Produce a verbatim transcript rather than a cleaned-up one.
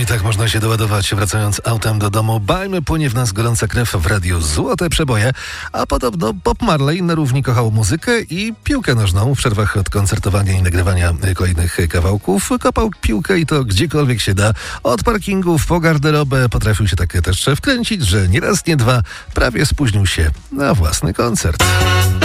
i tak można się doładować, wracając autem do domu. Bajmy, płynie w nas gorąca krew w radiu Złote Przeboje. A podobno Bob Marley na równi kochał muzykę i piłkę nożną. W przerwach od koncertowania i nagrywania kolejnych kawałków kopał piłkę i to gdziekolwiek się da. Od parkingów po garderobę potrafił się tak też wkręcić, że nie raz, nie dwa prawie spóźnił się na własny koncert.